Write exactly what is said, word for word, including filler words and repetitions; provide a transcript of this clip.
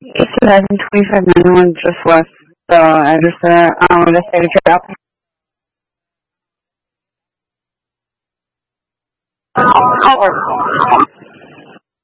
It's eleven twenty-five. No one just left the address there. Um, the state of your application.